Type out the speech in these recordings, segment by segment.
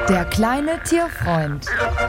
Der kleine Tierfreund.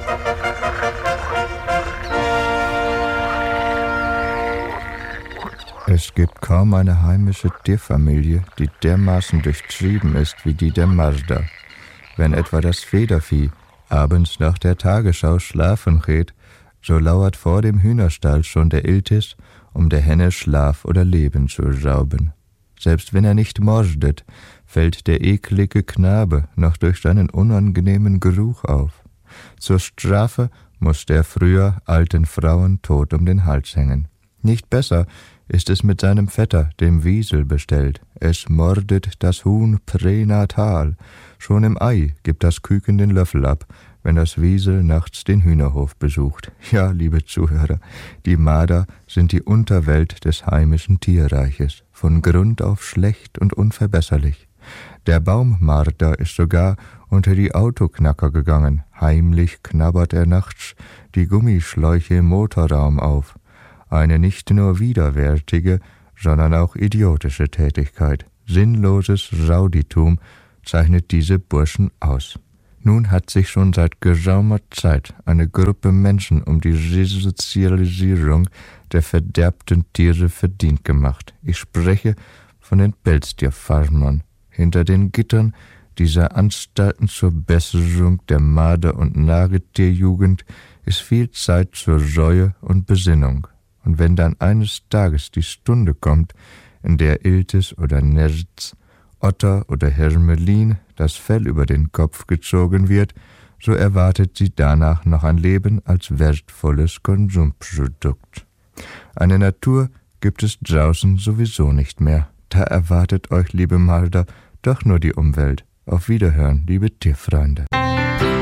Es gibt kaum eine heimische Tierfamilie, die dermaßen durchtrieben ist wie die der Marder. Wenn etwa das Federvieh abends nach der Tagesschau schlafen geht, so lauert vor dem Hühnerstall schon der Iltis, um der Henne Schlaf oder Leben zu rauben. Selbst wenn er nicht mordet, fällt der eklige Knabe noch durch seinen unangenehmen Geruch auf. Zur Strafe muss der früher alten Frauen tot um den Hals hängen. Nicht besser ist es mit seinem Vetter, dem Wiesel, bestellt. Es mordet das Huhn pränatal. Schon im Ei gibt das Küken den Löffel ab, wenn das Wiesel nachts den Hühnerhof besucht. Ja, liebe Zuhörer, die Marder sind die Unterwelt des heimischen Tierreiches, von Grund auf schlecht und unverbesserlich. Der Baummarder ist sogar unter die Autoknacker gegangen. Heimlich knabbert er nachts die Gummischläuche im Motorraum auf. Eine nicht nur widerwärtige, sondern auch idiotische Tätigkeit. Sinnloses Rauditum zeichnet diese Burschen aus. Nun hat sich schon seit geraumer Zeit eine Gruppe Menschen um die Resozialisierung der verderbten Tiere verdient gemacht. Ich spreche von den Pelztierfarmern. Hinter den Gittern dieser Anstalten zur Besserung der Marder- und Nagetierjugend ist viel Zeit zur Reue und Besinnung. Und wenn dann eines Tages die Stunde kommt, in der Iltis oder Nerz, Otter oder Hermelin das Fell über den Kopf gezogen wird, so erwartet sie danach noch ein Leben als wertvolles Konsumprodukt. Eine Natur gibt es draußen sowieso nicht mehr. Da erwartet euch, liebe Marder, doch nur die Umwelt. Auf Wiederhören, liebe Tierfreunde.